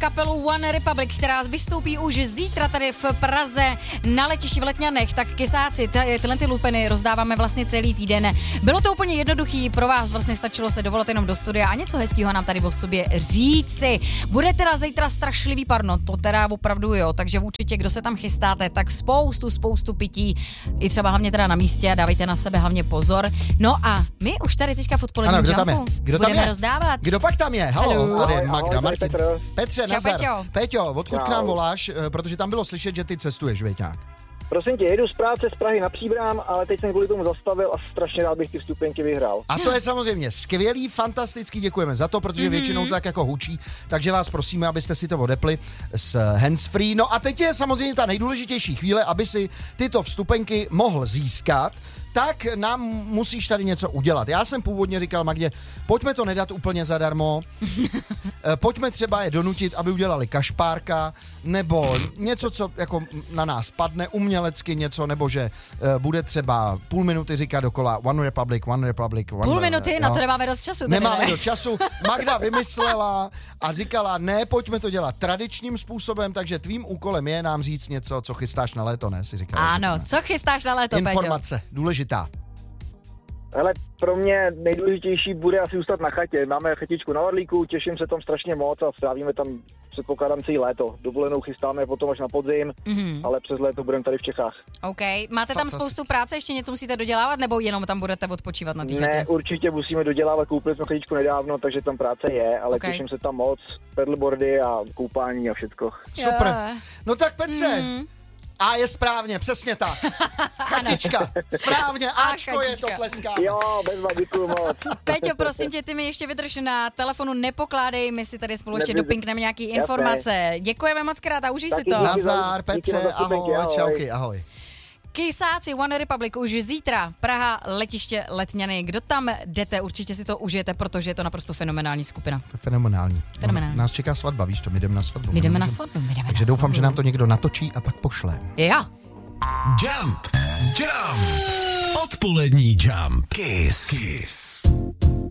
kapelu One Republic, která vystoupí už zítra tady v Praze na letišti v Letňanech, tak kysáci, tyhle ty lupeny rozdáváme vlastně celý týden. Bylo to úplně jednoduchý, pro vás vlastně stačilo se dovolat jenom do studia a něco hezkého nám tady o sobě říci. Bude teda zítra strašlivý parno, to teda opravdu jo, takže určitě, kdo se tam chystáte, tak spoustu pití, i třeba hlavně teda na místě a dávejte na sebe hlavně pozor. No a my už tady teďka v odpoledním Jumpu budeme rozdávat. Kdo pak tam je? Haló, tady je Magda, Martin. Petře, nazdar. Peťo, odkud k nám voláš? Protože tam bylo slyšet, že ty cestuješ, věťák. Prosím tě, jedu z práce z Prahy na Příbram, ale teď jsem kvůli tomu zastavil a strašně rád bych ty vstupenky vyhrál. A to je samozřejmě skvělý, fantastický, děkujeme za to, protože většinou to tak jako hučí, takže vás prosíme, abyste si to odepli s handsfree. No a teď je samozřejmě ta nejdůležitější chvíle, aby si tyto vstupenky mohl získat, tak nám musíš tady něco udělat. Já jsem původně říkal Magdě, pojďme to nedat úplně zadarmo, pojďme třeba je donutit, aby udělali kašpárka, nebo něco, co jako na nás padne, umělecky něco, nebo že bude třeba půl minuty říkat dokola One Republic. Půl minuty, na to nemáme dost času. Nemáme dost času. Magda vymyslela a říkala, ne, pojďme to dělat tradičním způsobem, takže tvým úkolem je nám říct něco, co chystáš na léto, ne? Si říkala, ano, co chystáš na léto, informace, důležitá. Hele, pro mě nejdůležitější bude asi zůstat na chatě. Máme chatičku na Orlíku, těším se tam strašně moc a strávíme tam, předpokládám, celý léto. Dovolenou chystáme potom až na podzim, ale přes léto budeme tady v Čechách. OK. Máte tam spoustu práce, ještě něco musíte dodělávat, nebo jenom tam budete odpočívat na té chatě? Ne, určitě musíme dodělávat, koupili jsme chatičku nedávno, takže tam práce je, ale těším se tam moc, pedalboardy a koupání a všecko. Super. No tak Petře, A je správně, přesně tak. Chatička, správně, Ačko je to tleská. Jo, bezva, děkuju moc. Peťo, prosím tě, ty mi ještě vydrž na telefonu, nepokládej, my si tady spolu ještě dopinkneme nějaký informace. Děkujeme moc krát a užij si to. Nazdar, Petře, ahoj, čauky, ahoj. Kysáci One Republic už zítra, Praha, letiště Letňany. Kdo tam jdete, určitě si to užijete, protože je to naprosto fenomenální skupina. Fenomenální. Nás čeká svatba, víš to, my jdeme na svatbu. Takže doufám, že nám to někdo natočí a pak pošle. Jo. Jump. Odpolední Jump. Kiss.